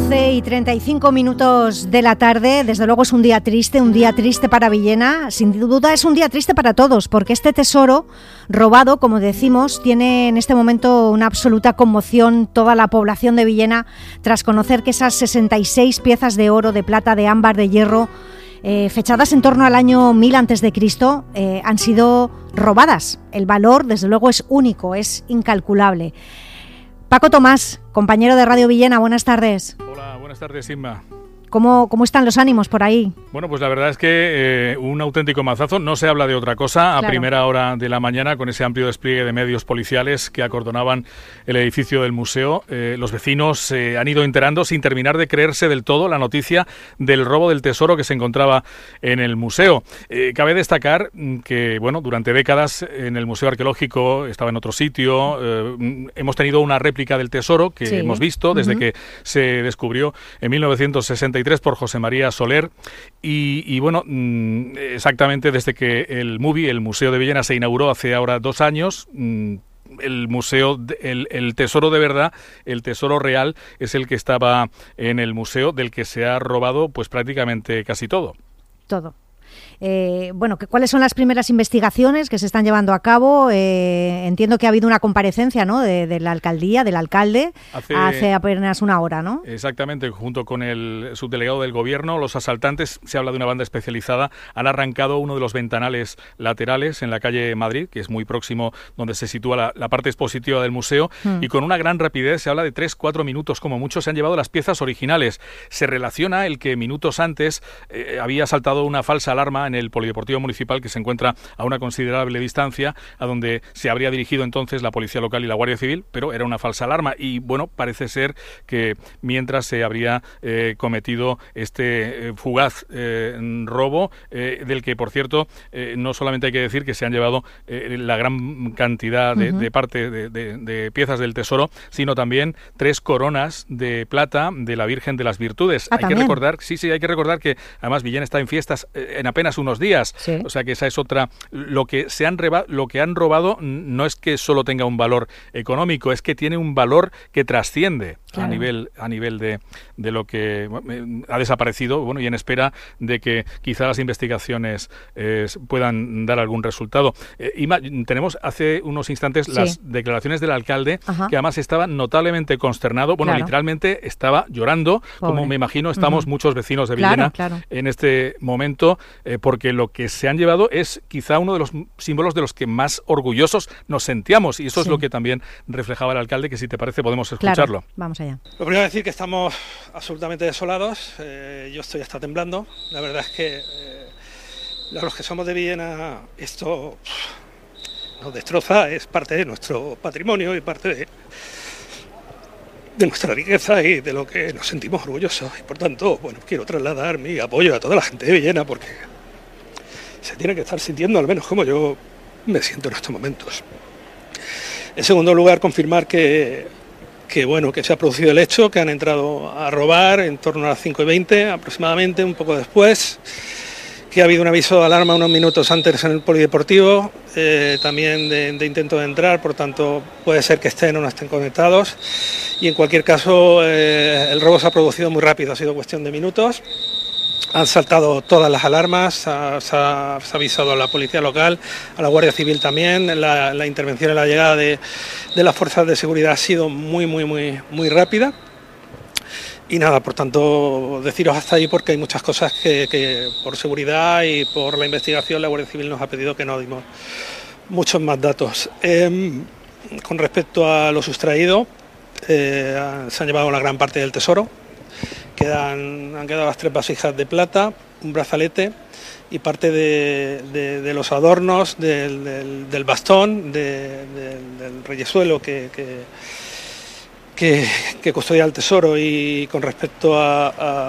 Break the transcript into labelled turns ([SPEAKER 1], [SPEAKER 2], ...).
[SPEAKER 1] 12:35 de la tarde. Desde luego es un día triste para Villena. Sin duda es un día triste para todos, porque este tesoro robado, como decimos, tiene en este momento una absoluta conmoción toda la población de Villena tras conocer que esas 66 piezas de oro, de plata, de ámbar, de hierro, fechadas en torno al año 1000 a.C., han sido robadas. El valor, desde luego, es único, es incalculable. Paco Tomás, compañero de Radio Villena, buenas tardes.
[SPEAKER 2] Hola, buenas tardes, Inma.
[SPEAKER 1] ¿Cómo están los ánimos por ahí?
[SPEAKER 2] Bueno, pues la verdad es que un auténtico mazazo. No se habla de otra cosa a primera hora de la mañana, con ese amplio despliegue de medios policiales que acordonaban el edificio del museo. Los vecinos se han ido enterando sin terminar de creerse del todo la noticia del robo del tesoro que se encontraba en el museo. Cabe destacar que, bueno, durante décadas en el Museo Arqueológico, estaba en otro sitio, hemos tenido una réplica del tesoro que hemos visto desde que se descubrió en 1963 por José María Soler y bueno, exactamente desde que el MUVI, el Museo de Villena, se inauguró hace ahora 2 años. El museo, el tesoro de verdad, el tesoro real, es el que estaba en el museo, del que se ha robado pues prácticamente casi todo.
[SPEAKER 1] Todo. ¿Cuáles son las primeras investigaciones que se están llevando a cabo? Entiendo que ha habido una comparecencia, ¿no?, de la alcaldía, del alcalde, hace apenas una hora, ¿no?
[SPEAKER 2] Exactamente, junto con el subdelegado del gobierno. Los asaltantes, se habla de una banda especializada, han arrancado uno de los ventanales laterales en la calle Madrid, que es muy próximo donde se sitúa la parte expositiva del museo, y con una gran rapidez, se habla de 3-4 minutos como mucho, se han llevado las piezas originales. Se relaciona el que minutos antes había saltado una falsa alarma en el Polideportivo Municipal, que se encuentra a una considerable distancia, a donde se habría dirigido entonces la Policía Local y la Guardia Civil, pero era una falsa alarma y, bueno, parece ser que mientras se habría cometido este fugaz robo, del que, por cierto, no solamente hay que decir que se han llevado la gran cantidad de piezas del tesoro, sino también 3 coronas de plata de la Virgen de las Virtudes. Hay que recordar, hay que recordar que además Villena está en fiestas en apenas unos días, o sea que esa es otra. Lo que han robado no es que solo tenga un valor económico, es que tiene un valor que trasciende a nivel de lo que ha desaparecido, bueno, y en espera de que quizá las investigaciones puedan dar algún resultado. Tenemos hace unos instantes las declaraciones del alcalde, que además estaba notablemente consternado, literalmente estaba llorando, como me imagino estamos muchos vecinos de Villena en este momento, porque lo que se han llevado es quizá uno de los símbolos de los que más orgullosos nos sentíamos, y eso es lo que también reflejaba el alcalde, que si te parece podemos escucharlo.
[SPEAKER 1] Vamos allá.
[SPEAKER 3] Lo primero es decir que estamos absolutamente desolados, yo estoy hasta temblando. La verdad es que los que somos de Villena esto nos destroza, es parte de nuestro patrimonio y parte de nuestra riqueza y de lo que nos sentimos orgullosos, y por tanto, bueno, quiero trasladar mi apoyo a toda la gente de Villena, porque se tiene que estar sintiendo al menos como yo me siento en estos momentos. En segundo lugar, confirmar que se ha producido el hecho, que han entrado a robar en torno a las 5:20 aproximadamente, un poco después, que ha habido un aviso de alarma unos minutos antes en el Polideportivo, también de intento de entrar, por tanto puede ser que estén o no estén conectados, y en cualquier caso el robo se ha producido muy rápido, ha sido cuestión de minutos. Han saltado todas las alarmas, se ha avisado a la Policía Local, a la Guardia Civil también. La intervención y la llegada de las fuerzas de seguridad ha sido muy rápida. Y nada, por tanto, deciros hasta ahí, porque hay muchas cosas que por seguridad y por la investigación la Guardia Civil nos ha pedido que no dimos muchos más datos. Con respecto a lo sustraído, se han llevado la gran parte del tesoro. Han quedado las 3 vasijas de plata, un brazalete y parte de los adornos del bastón, del reyesuelo que custodia el tesoro. Y con respecto a